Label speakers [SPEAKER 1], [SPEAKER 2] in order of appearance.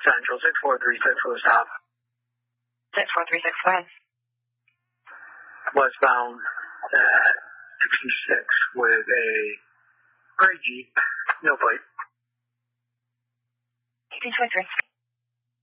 [SPEAKER 1] Central, 6436 for the stop.
[SPEAKER 2] 6436, go ahead.
[SPEAKER 1] Westbound at 66 with a gray Jeep, no plate.
[SPEAKER 2] 223.